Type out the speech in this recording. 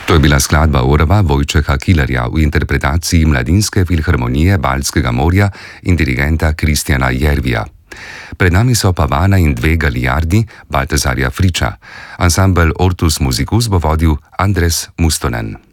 To je bila skladba Orava Vojčeha Kilarja v interpretaciji Mladinske filharmonije Baltskega morja in dirigenta Kristjana Jervija. Pred nami so Pavana in dve Galiardi Baltazarja Friča. Ansambel Ortus Musicus bo vodil Andres Mustonen.